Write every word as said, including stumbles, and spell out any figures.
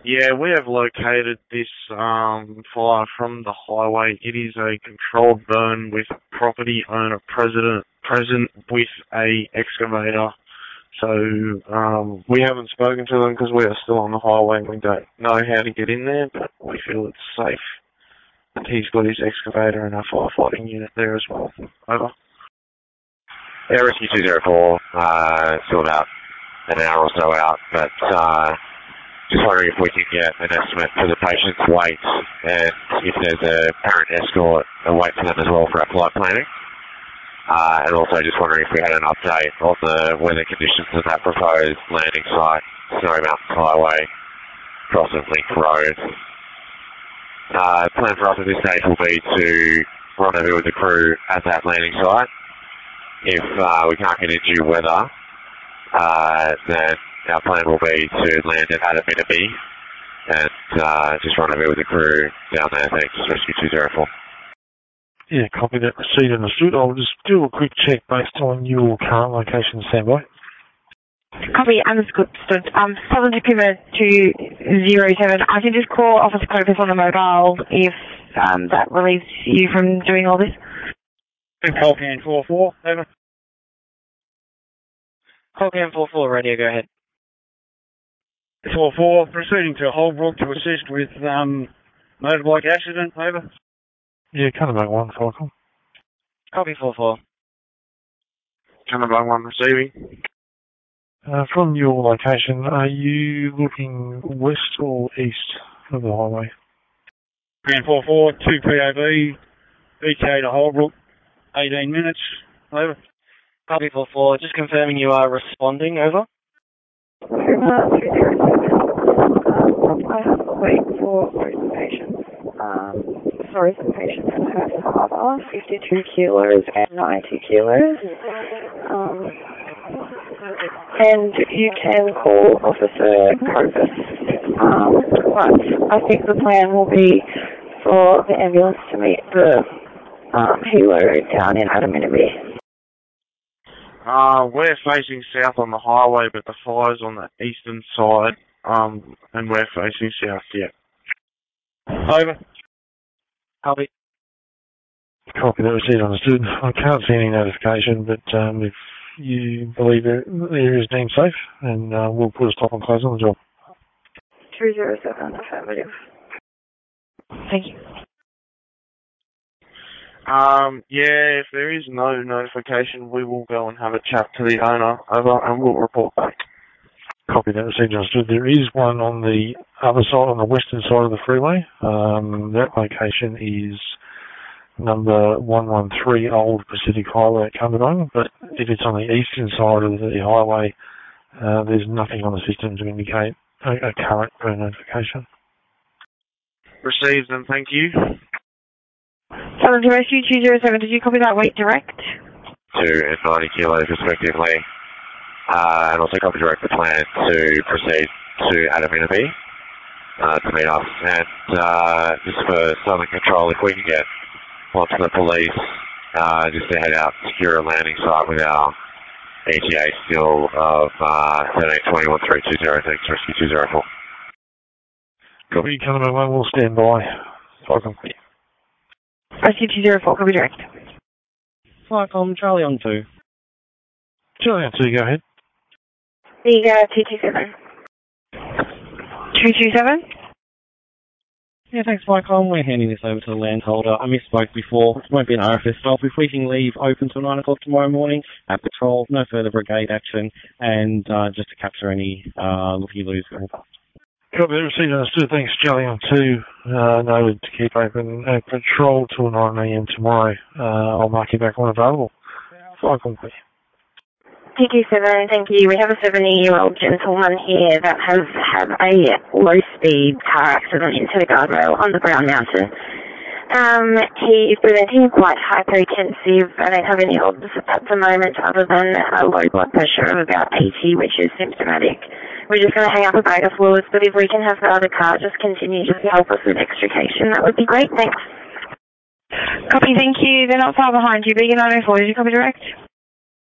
Yeah, we have located this um, fire from the highway. It is a controlled burn with property owner president present with a excavator. So um, we haven't spoken to them because we are still on the highway and we don't know how to get in there, but we feel it's safe. And he's got his excavator and our firefighting unit there as well. Over. Yeah, Rescue two zero four, uh, still about an hour or so out, but uh, just wondering if we can get an estimate for the patient's weight and if there's a parent escort, a weight for them as well for our flight planning. Uh, and also just wondering if we had an update on the weather conditions of that proposed landing site, Snowy Mountains Highway, crossing Link Road. Uh, the plan for us at this stage will be to rendezvous with the crew at that landing site. If uh, we can't get in due weather, uh, then our plan will be to land at Adaminaby and uh, just rendezvous with the crew down there. Thanks, Rescue two zero four. Yeah, copy that. Receipt understood. I'll just do a quick check based on your current location standby. Copy, understood. Um, Southern Pima two zero seven. I can just call Officer Clovis on the mobile if um, that relieves you from doing all this. Colcan four four, over. Colcan four four, radio, go ahead. four four, proceeding to Holbrook to assist with um, motorbike accident, over. Yeah, Cunnamuck one, Falcon. Copy four four. Cunnamuck one receiving. Uh, from your location, are you looking west or east of the highway? Grand four four, two P O V, B K to Holbrook, eighteen minutes, over. Copy four four, just confirming you are responding, over. I have to wait for some patients. Um, sorry, some patients in Hurst Harbour, fifty-two kilos and ninety kilos. Um, and you can call Officer Clovis. Um, but I think the plan will be for the ambulance to meet the um, helo down in Adaminaby. Uh, we're facing south on the highway, but the fire's on the eastern side, um, and we're facing south, yeah. Over. Copy. Copy that, receipt understood. I can't see any notification, but um, if you believe the area is deemed safe, and uh, we'll put a stop and close on the job. two zero seven, affirmative. Thank you. Um, yeah, if there is no notification, we will go and have a chat to the owner, over, and we'll report back. Copy that, receipt understood. There is one on the other side, on the western side of the freeway. Um, that location is number one one three Old Pacific Highway at Cumbernauld, but if it's on the eastern side of the highway, uh, there's nothing on the system to indicate a, a current burn notification. Received, and thank you. Southern Rescue two zero seven, did you copy that weight direct? Two and ninety kilos respectively. Uh, and also copy direct the plan to proceed to Adaminaby uh, to meet us. And uh, just for Southern Control, if we can get onto the police, uh, just to head out, secure a landing site with our E T A still of uh, thirteen twenty-one three two zero. Thanks, Rescue two zero four. Copy, Cunnamuck one, we'll stand by. Welcome. Rescue two zero four, copy direct. Flycom, Charlie on two. Charlie on two, go ahead. The uh, two two seven. two two seven? Yeah, thanks, Flycom. We're handing this over to the landholder. I misspoke before. It won't be an R F S stop. If we can leave open till nine o'clock tomorrow morning, at patrol, no further brigade action, and uh, just to capture any uh, looky-loos going past. Copy that, receipt understood. Thanks, Charlie on two. Uh, noted to keep open at patrol till nine a m tomorrow. Uh, I'll mark you back when available. Flycom, please. T two seven, thank you. We have a seventy-year-old gentleman here that has had a low-speed car accident into the guardrail on the Brown Mountain. Um, he's presenting quite hypotensive. I don't have any odds at the moment other than a low blood pressure of about eighty, which is symptomatic. We're just going to hang up a bag of fluids, but if we can have the other car just continue to help us with extrication, that would be great. Thanks. Copy, thank you. They're not far behind you, but you're nine oh four. Did you copy direct?